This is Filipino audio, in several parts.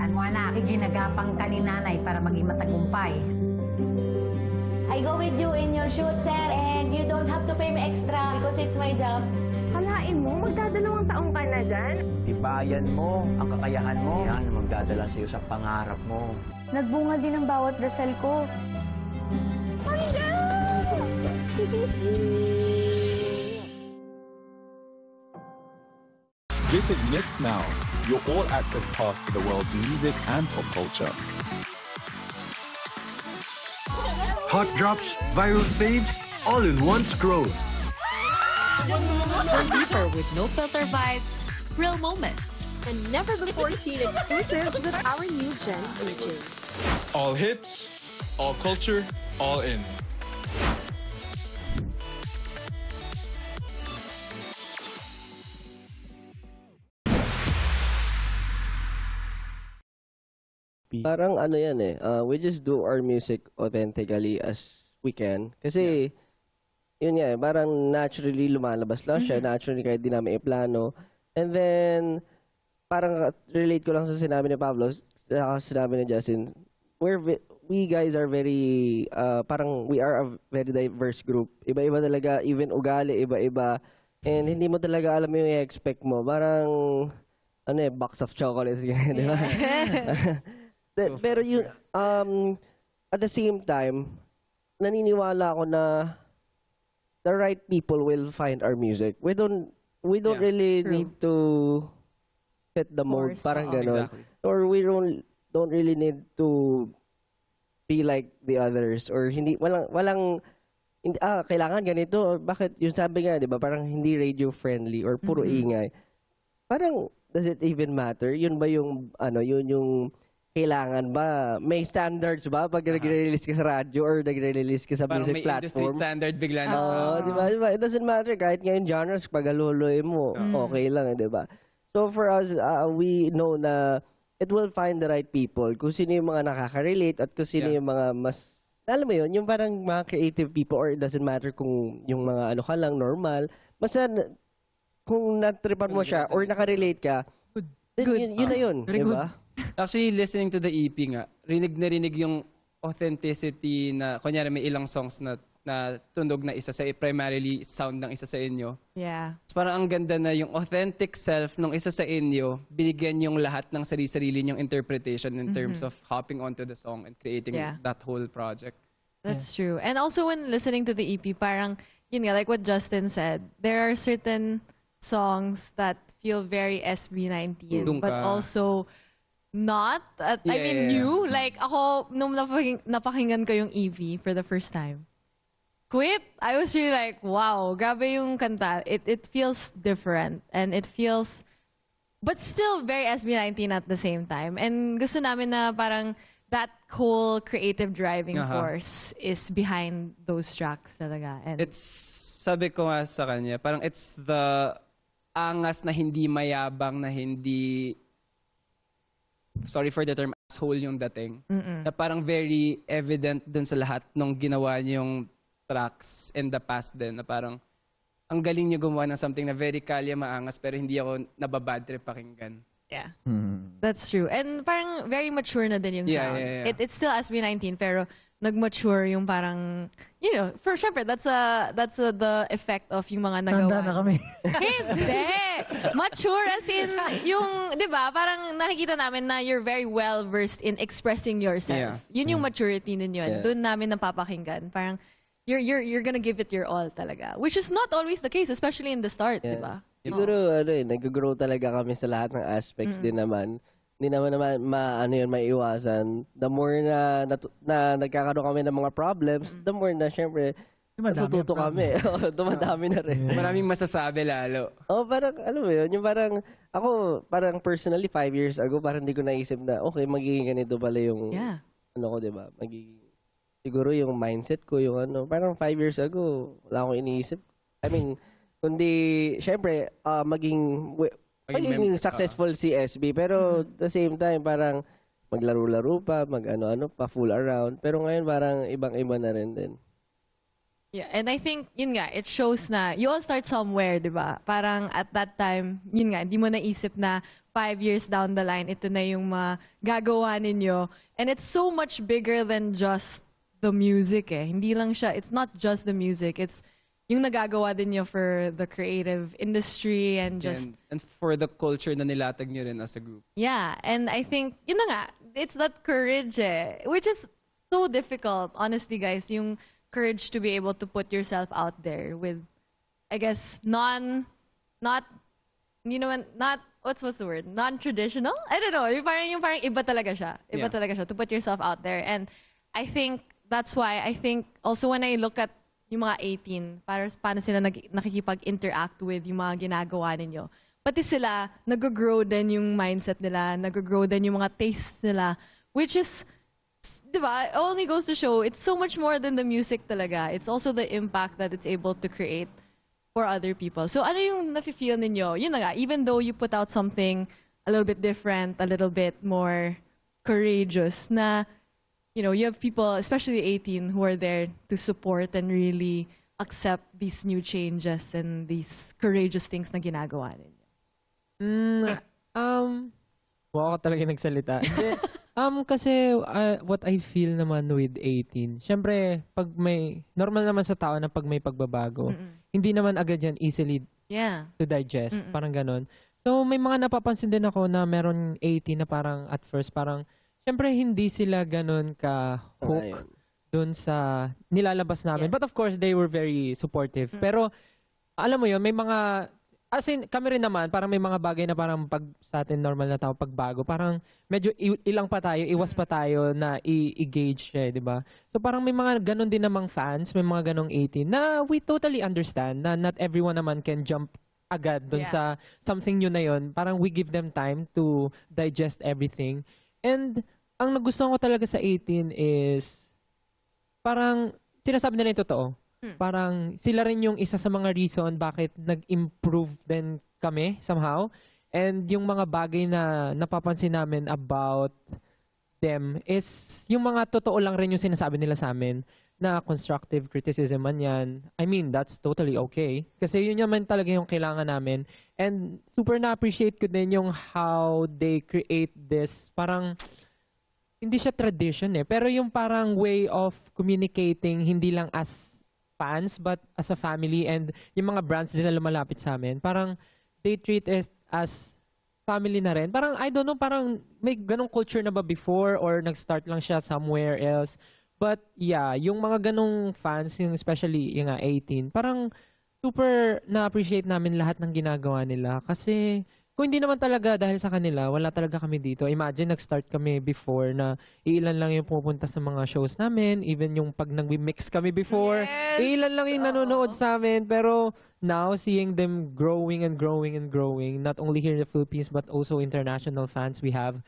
Tandaan mo, anak, iginagapang ka ni nanay para maging matagumpay. I go with you in your shoot, sir, and you don't have to pay me extra because it's my job. Kalain mo, magdadalawang taong ka na dyan. Tibayan mo ang kakayahan mo. Yan ang magdadala sa'yo sa pangarap mo. Nagbunga din ang bawat dasal ko. Visit Mix Now, your all-access pass to the world's music and pop culture. Hot drops, viral faves, all in one scroll. Go deeper with no filter vibes, real moments, and never-before-seen exclusives with our new Gen DJs. All hits, all culture, all in. Parang ano yan eh, we just do our music authentically as we can. Kasi, yun nga eh, parang naturally lumalabas lang siya, naturally kahit di namin iplano. And then, parang relate ko lang sa sinabi ni Pablo, sa sinabi ni Justin, we guys are very, parang we are a very diverse group. Iba-iba talaga, even ugali, iba-iba. And hindi mo talaga alam yung i-expect mo. Parang, ano eh, box of chocolates, ganyan, di ba? Pero yun, at the same time, naniniwala ako na the right people will find our music. We don't really need to fit the mold, parang gano'n. Exactly. Or we don't really need to be like the others. Or hindi, walang kailangan ganito. Bakit? Yung sabi nga, di ba, parang hindi radio-friendly or puro ingay. Parang, does it even matter? Yun ba yung, yun yung kailangan ba? May standards ba pag nagre-release ka sa radyo or nagre-release ka sa music platform? Parang may industry standard bigla na sa... Diba? It doesn't matter. Kahit ngayon genres, pag aluloy mo, okay lang, diba? So for us, we know na it will find the right people. Kung sino yung mga nakaka-relate at kung sino yung mga mas... Alam mo yun, yung parang mga creative people or it doesn't matter kung yung mga ano ka lang, normal. Basta kung natripan mo siya or nakarelate ka, yun na yun, diba? Actually, listening to the EP nga, rinig na rinig yung authenticity na, kunyari may ilang songs na tunog na isa sa, primarily sound ng isa sa inyo. Yeah. So, parang ang ganda na yung authentic self ng isa sa inyo, binigyan yung lahat ng sarili-sarili yung interpretation in terms of hopping onto the song and creating that whole project. That's true. And also when listening to the EP, parang, yun nga, like what Justin said, there are certain songs that feel very SB19, but also not, I mean, new. Like, ako, nung napakinggan ko yung EV for the first time, Quit, I was really like, wow, grabe yung kanta. It feels different. And it feels, but still very SB19 at the same time. And gusto namin na parang that whole creative driving force is behind those tracks talaga. And it's, sabi ko nga sa kanya, parang it's the angas na hindi mayabang, na hindi... sorry for the term, asshole yung dating. Na parang very evident dun sa lahat nung ginawa niyong tracks in the past din. Na parang, ang galing niyo gumawa ng something na very kalya, maangas, pero hindi ako nababad trip pakinggan. Yeah. That's true. And parang very mature na din yung sound. It's still SB19, pero nag-mature yung parang, you know, for syempre, that's the effect of yung mga nagawa. Tanda na kami. Hindi! Mature as in, yung, di ba, parang nakikita namin na you're very well-versed in expressing yourself. Yun yung maturity ninyo. Doon namin napapakinggan. Parang, you're gonna give it your all talaga. Which is not always the case, especially in the start, di ba? Siguro, nag-grow talaga kami sa lahat ng aspects din naman. Hindi naman maiiwasan. The more na nagkakaroon kami ng mga problems, the more na, syempre, natututo kami. Dumadami na rin. Maraming masasabi lalo. Parang, alam mo yun, yung parang, ako, parang personally, 5 years ago, parang hindi ko naisip na, okay, magiging ganito pala yung, ano ko, di ba? Magiging, siguro yung mindset ko, yung ano, parang 5 years ago, wala akong iniisip. I mean, kundi, syempre, maging successful si SB. Pero, at the same time, parang maglaro-laro pa, mag-ano-ano pa, fool around. Pero ngayon, parang ibang-iba na rin din. Yeah, and I think, yun nga, it shows na you all start somewhere, di ba? Parang at that time, yun nga, hindi mo naisip na 5 years down the line, ito na yung magagawa ninyo. And it's so much bigger than just the music eh. Hindi lang siya, it's not just the music, it's yung nagagawa din nyo for the creative industry and just... And for the culture na nilatag nyo rin as a group. Yeah, and I think, yun na nga, it's that courage eh, which is so difficult, honestly guys, yung courage to be able to put yourself out there with, I guess, not, what's the word? Non-traditional? I don't know, yung parang iba talaga siya. Iba talaga siya, to put yourself out there. And I think, that's why, I think, also when I look at yung mga 18, paano sila nakikipag-interact with yung mga ginagawa ninyo. Pati sila, nag-grow din yung mindset nila, nag-grow din yung mga tastes nila, which is, diba, it only goes to show, it's so much more than the music talaga. It's also the impact that it's able to create for other people. So ano yung nafe-feel ninyo? Yun na nga, even though you put out something a little bit different, a little bit more courageous, na, you know, you have people, especially 18, who are there to support and really accept these new changes and these courageous things na ginagawa ninyo. Ako talaga nagsalita. Kasi what I feel naman with 18, syempre, pag may, normal naman sa tao na pag may pagbabago, hindi naman agad yan easily to digest, parang ganon. So, may mga napapansin din ako na meron 18 na parang at first, parang, syempre, hindi sila ganon ka-hook dun sa nilalabas namin. But of course, they were very supportive. Pero, alam mo yun, may mga, as in, kami rin naman, parang may mga bagay na parang pag sa atin normal na tao pagbago, parang medyo ilang pa tayo, iwas pa tayo na i-gauge siya, di ba? So parang may mga ganon din namang fans, may mga ganong 18 na we totally understand na not everyone naman can jump agad dun sa something new na yun. Parang we give them time to digest everything. And ang nagustuhan ko talaga sa 18 is parang sinasabi nila yung totoo. Parang sila rin yung isa sa mga reason bakit nag-improve din kami somehow. And yung mga bagay na napapansin namin about them is yung mga totoo lang rin yung sinasabi nila sa amin na constructive criticism man yan. I mean, that's totally okay. Kasi yun naman talaga yung kailangan namin. And super na-appreciate ko din yung how they create this parang hindi siya tradition eh. Pero yung parang way of communicating hindi lang as fans but as a family, and yung mga brands din na lumalapit sa amin, parang they treat us as family na rin. Parang, I don't know, parang may ganong culture na ba before or nag-start lang siya somewhere else. But yeah, yung mga ganong fans, yung especially yung 18, parang super na-appreciate namin lahat ng ginagawa nila. Kasi kung hindi naman talaga dahil sa kanila, wala talaga kami dito. Imagine, nag-start kami before na ilan lang yung pupunta sa mga shows namin. Even yung pag nag-mix kami before, ilan lang yung nanonood sa amin. Pero now, seeing them growing and growing and growing, not only here in the Philippines, but also international fans we have,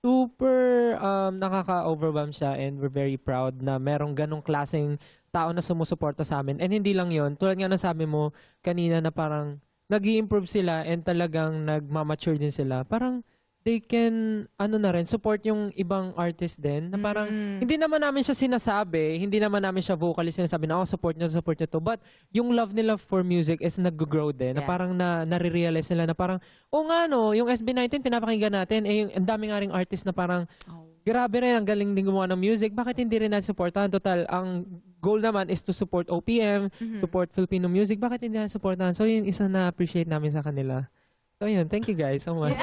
super nakaka-overwhelm siya, and we're very proud na merong ganong klaseng tao na sumusuporta sa amin. And hindi lang yon, tulad nga na sabi mo kanina na parang nag-i-improve sila and talagang nagmamature din sila. Parang they can, na rin, support yung ibang artist din. Na parang, hindi naman namin siya sinasabi, hindi naman namin siya vocalist sinasabi na, support nyo to. But yung love nila for music is nag-grow din. Na parang nare-realize nila na parang, nga no, yung SB19 pinapakinggan natin, yung ang dami nga ring artist na parang, grabe rin, ang galing din gumawa ng music. Bakit hindi rin natin supportahan? Total, ang goal naman is to support OPM, support Filipino music. Bakit hindi natin supportahan? So, yun isa na appreciate namin sa kanila. So, yun. Thank you guys so much.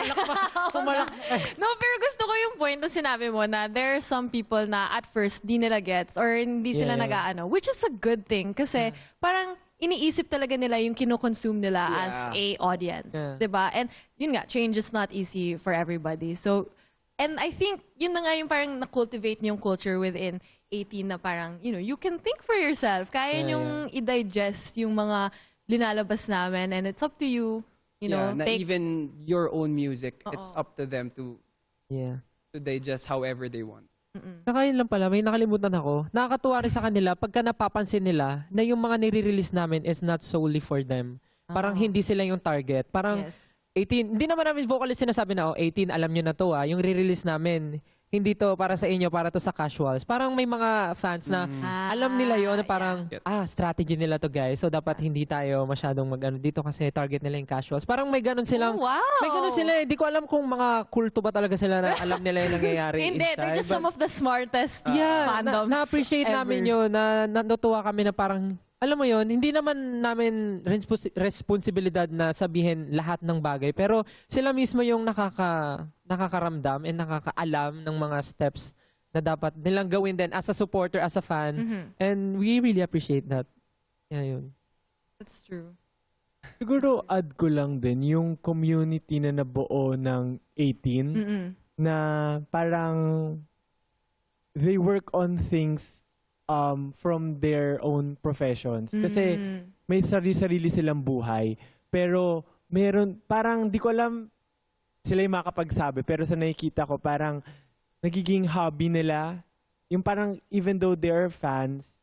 No, pero gusto ko yung point na sinabi mo na there are some people na at first di nila gets or hindi sila nag-aano, which is a good thing kasi parang iniisip talaga nila yung kino-consume nila as a audience. Diba? And yun nga, change is not easy for everybody. So, and I think, yun na nga yung parang na-cultivate yung culture within 18 na parang, you can think for yourself. Kaya yung i-digest yung mga linalabas namin, and it's up to you, na even your own music, it's up to them to digest however they want. Saka yun lang pala, may nakalimutan ako. Nakakatuwa rin sa kanila, pagka napapansin nila na yung mga nire-release namin is not solely for them. Parang hindi sila yung target. Parang 18, hindi naman namin vocalist sinasabi na, 18, alam nyo na to yung re-release namin, hindi to para sa inyo, para to sa casuals. Parang may mga fans na alam nila yon na parang, strategy nila to guys. So dapat hindi tayo masyadong mag-ano dito kasi target nila yung casuals. Parang may ganun silang, may ganun sila. Hindi ko alam kung mga kulto ba talaga sila na alam nila yung nangyayari Hindi, inside. they're just some of the smartest fandoms Na-appreciate namin yun, na natutuwa kami na parang, alam mo yon, hindi naman namin responsibilidad na sabihin lahat ng bagay. Pero sila mismo yung nakakaramdam and nakakaalam ng mga steps na dapat nilang gawin din as a supporter, as a fan. And we really appreciate that. Yeah, yun. That's true. Siguro add ko lang din yung community na nabuo ng 18 na parang they work on things from their own professions. Kasi may sarili-sarili silang buhay. Pero meron, parang di ko alam sila yung makapagsabi. Pero sa nakikita ko, parang nagiging hobby nila. Yung parang even though they are fans,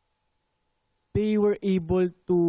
they were able to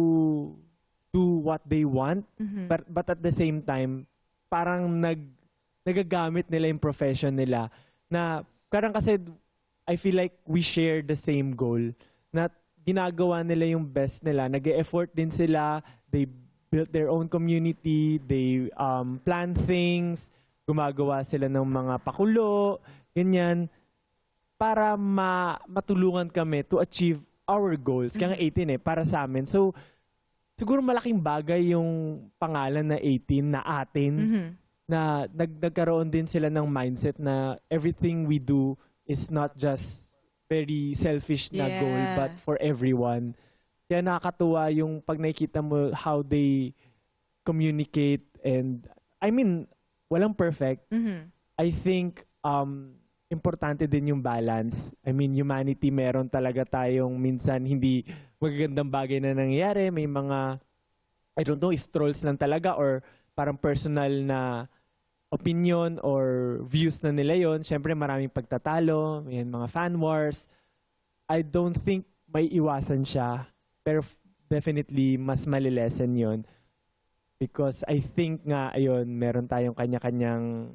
do what they want. But at the same time, parang nagagamit nila yung profession nila. Na parang kasi I feel like we share the same goal na ginagawa nila yung best nila. Nag-e-effort din sila. They built their own community. They plan things. Gumagawa sila ng mga pakulo. Ganyan. Para matulungan kami to achieve our goals. Kaya nga 18 para sa amin. So, siguro malaking bagay yung pangalan na 18 na atin. Na nagkaroon din sila ng mindset na everything we do is not just very selfish na goal, but for everyone. Kaya nakakatuwa yung pag nakikita mo how they communicate and, I mean, walang perfect. I think, importante din yung balance. I mean, humanity, meron talaga tayong minsan hindi magagandang bagay na nangyayari. May mga, I don't know if trolls lang talaga or parang personal na opinion or views na nila yon. Siyempre maraming pagtatalo, may mga fan wars. I don't think may iwasan siya, pero definitely mas malilesen yon. Because I think nga, ayun, meron tayong kanya-kanyang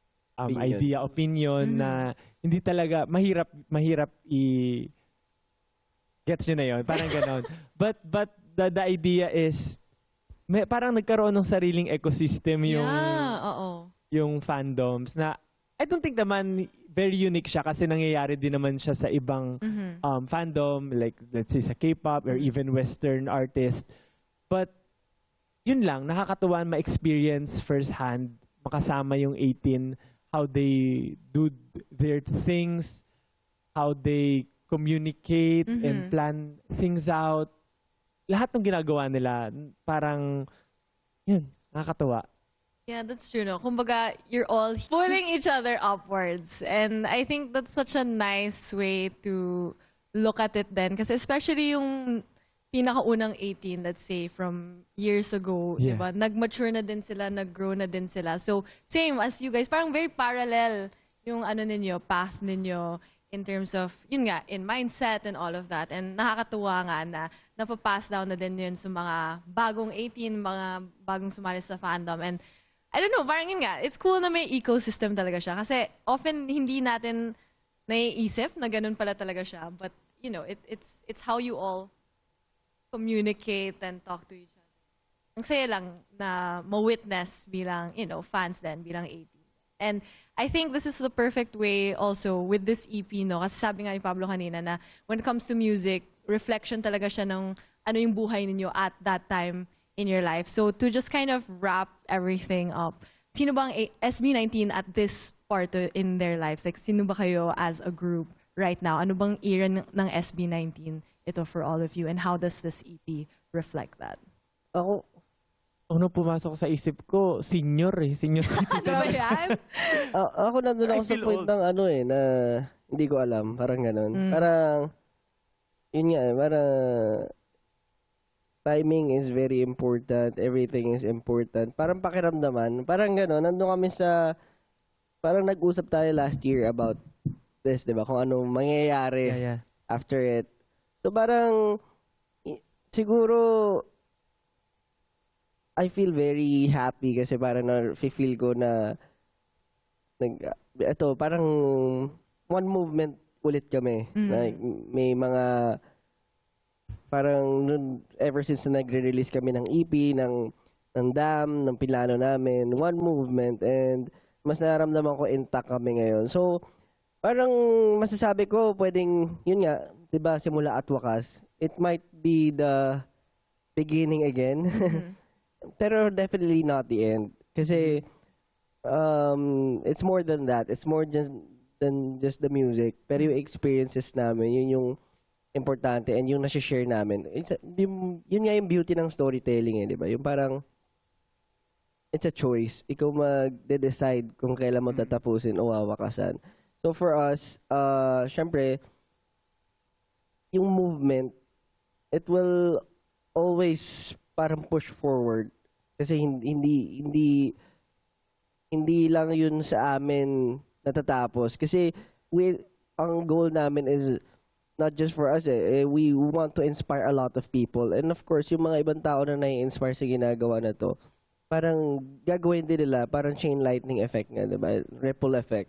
opinion na hindi talaga, mahirap gets nyo na yon, parang ganon. But the idea is, parang nagkaroon ng sariling ecosystem yung fandoms na I don't think naman very unique siya kasi nangyayari din naman siya sa ibang fandom, like let's say sa K-pop or even Western artist. But yun lang, nakakatuwa ma-experience firsthand, makasama yung 18, how they do their things, how they communicate and plan things out. Lahat ng ginagawa nila, parang, yun, nakakatuwa. Yeah, that's true, no? Kumbaga, you're all pulling each other upwards. And I think that's such a nice way to look at it then. Kasi especially yung pinakaunang 18, let's say, from years ago, diba? Nag-mature na din sila, nag-grow na din sila. So, same as you guys, parang very parallel yung ano ninyo, path ninyo in terms of, yun nga, in mindset and all of that. And nakakatuwa nga na napapass down na din yun sa mga bagong 18, mga bagong sumali sa fandom. And I don't know, parang yun nga, it's cool na may ecosystem talaga siya. Kasi often hindi natin naiisip na ganun pala talaga siya. But, you know, it's how you all communicate and talk to each other. Ang saya lang na ma-witness bilang, you know, fans din, bilang 18. And I think this is the perfect way also with this EP, no? Kasi sabi nga ni Pablo kanina na when it comes to music, reflection talaga siya ng ano yung buhay ninyo at that time in your life. So to just kind of wrap everything up, sino bang SB19 at this part in their lives? Like, sino ba kayo as a group right now? Ano bang era ng SB19 ito for all of you? And how does this EP reflect that? Ako, ano pumasok sa isip ko, senior citizen. Ano ba yan? Ako nandun ako sa point ng ano na hindi ko alam. Parang ganun. Parang, yun nga parang timing is very important. Everything is important. Parang pakiramdaman. Parang gano'n. Nandun kami sa, parang nag-usap tayo last year about this, di ba? Kung anong mangyayari after it. So parang, siguro, I feel very happy kasi parang na-feel ko na ito, parang one movement ulit kami. Like, may mga, parang ever since na nagre-release kami ng EP, ng Dam, ng Pilano namin, one movement, and mas nararamdaman ko intact kami ngayon. So, parang masasabi ko, pwedeng, yun nga, diba, simula at wakas, it might be the beginning again. Pero definitely not the end. Kasi, it's more than that. It's more than just the music. Pero yung experiences namin, yun yung importante and yung nasi-share namin. Yun nga yung beauty ng storytelling, di ba? Yung parang, it's a choice. Ikaw mag-decide kung kailan mo tatapusin o wawakasan. So for us, syempre, yung movement, it will always parang push forward. Kasi hindi lang yun sa amin natatapos. Kasi ang goal namin is not just for us. We want to inspire a lot of people. And of course, yung mga ibang tao na nai-inspire sa ginagawa na to, parang gagawin din nila, parang chain lightning effect nga, diba? Ripple effect.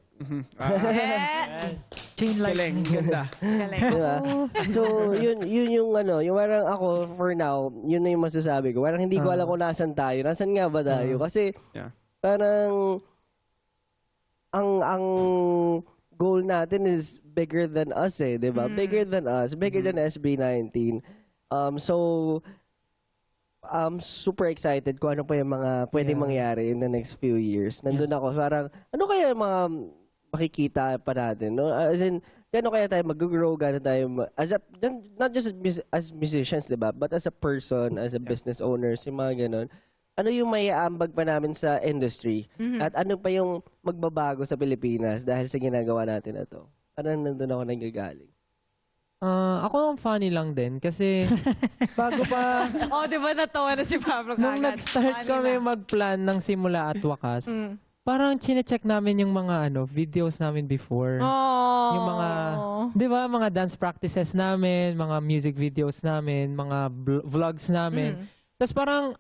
Chain lightning. Ganda. Diba? So, yun yung yung parang ako, for now, yun na yung masasabi ko. Parang hindi ko alam kung nasan tayo. Nasan nga ba tayo? Kasi, parang, ang goal natin is bigger than us diba? Bigger than us. Bigger than SB19. So, I'm super excited kung ano pa yung mga pwedeng mangyari in the next few years. Nandun ako, parang, ano kaya yung mga makikita pa natin? No? As in, gano'n kaya tayo mag-grow, gano'n tayo, not just as musicians, diba? But as a person, as a business owner, yung mga gano'n. Ano yung may aambag pa namin sa industry? At ano pa yung magbabago sa Pilipinas dahil sa ginagawa natin na to? Parang nandun ako nanggagaling. Ako ang funny lang din kasi bago pa di ba natawa na si Pablo kagad? nung nag-start kami mag-plan ng simula at wakas, parang chine-check namin yung mga videos namin before. Yung mga, di ba, mga dance practices namin, mga music videos namin, mga vlogs namin. Tapos parang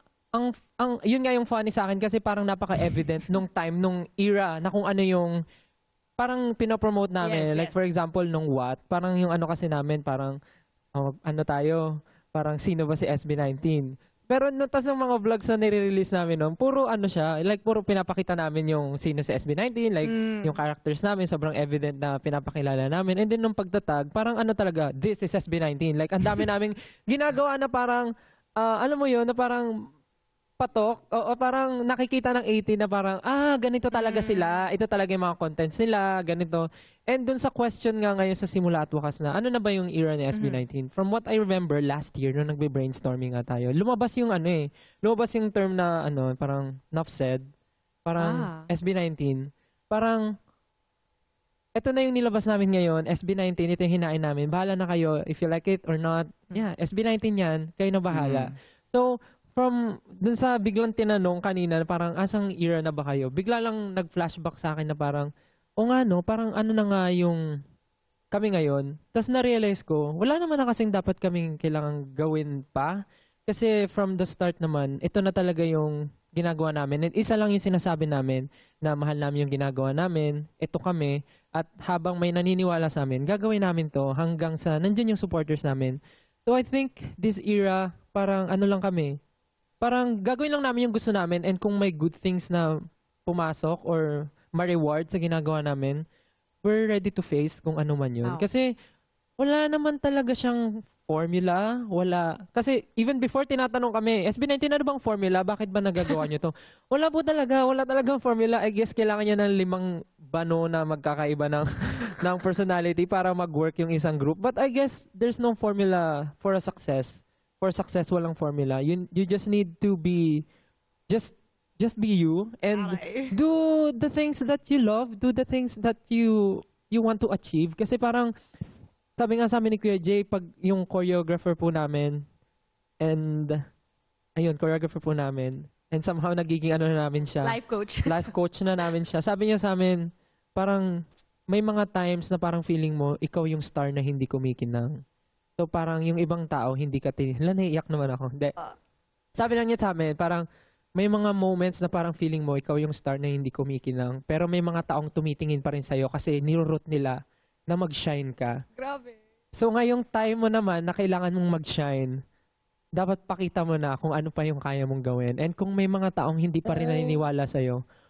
yun nga yung funny sa akin kasi parang napaka-evident nung time, nung era na kung ano yung parang pinopromote namin. Like for example, nung What, parang yung kasi namin, parang tayo, parang sino ba si SB19? Pero tas ng mga vlogs na nire-release namin noon, puro siya, like puro pinapakita namin yung sino si SB19, like yung characters namin, sobrang evident na pinapakilala namin. And then nung pagtatag, parang talaga, this is SB19. Like ang dami naming ginagawa na parang, alam mo yun, na parang patok, o parang nakikita ng 18 na parang, ganito talaga sila, ito talaga yung mga contents nila, ganito. And dun sa question nga ngayon sa simula at wakas na, ano na ba yung era ni SB19? From what I remember, last year, nung nagbe-brainstorming nga tayo, lumabas yung lumabas yung term na, parang, enough said, parang SB19, parang, ito na yung nilabas namin ngayon, SB19, ito yung hinain namin, bahala na kayo, if you like it or not, SB19 yan, kayo na bahala. So, from dun sa biglang tinanong kanina, parang asang era na ba kayo? Bigla lang nag-flashback sa akin na parang, parang na nga yung kami ngayon. Tapos na-realize ko, wala naman na kasing dapat kaming kailangang gawin pa. Kasi from the start naman, ito na talaga yung ginagawa namin. And isa lang yung sinasabi namin na mahal namin yung ginagawa namin. Ito kami. At habang may naniniwala sa amin, gagawin namin to hanggang sa nandyan yung supporters namin. So I think this era, parang lang kami. Parang gagawin lang namin yung gusto namin and kung may good things na pumasok or ma-reward sa ginagawa namin, we're ready to face kung ano man yun. Kasi wala naman talaga siyang formula. Wala. Kasi even before tinatanong kami, SB19 ano bang formula? Bakit ba nagagawa nyo to? Wala po talaga. Wala talagang formula. I guess kailangan niya ng 5 bano na magkakaiba ng personality para mag-work yung isang group. But I guess there's no formula for a success. For success, walang formula. You just need to be, just be you and do the things that you love, do the things that you want to achieve. Kasi parang, sabi nga sa amin ni Kuya Jay, pag yung choreographer po namin, and, choreographer po namin, and somehow nagiging na namin siya. Life coach. Life coach na namin siya. Sabi niya sa amin, parang, may mga times na parang feeling mo, ikaw yung star na hindi kumikinang. So parang yung ibang tao, hindi ka naiiyak naman ako. Hindi. Sabi lang niya sa amin, parang may mga moments na parang feeling mo, ikaw yung star na hindi kumikinang. Pero may mga taong tumitingin pa rin sa'yo kasi nirurot nila na mag-shine ka. Grabe. So ngayong time mo naman na kailangan mong mag-shine, dapat pakita mo na kung ano pa yung kaya mong gawin. And kung may mga taong hindi pa rin naniniwala sa'yo,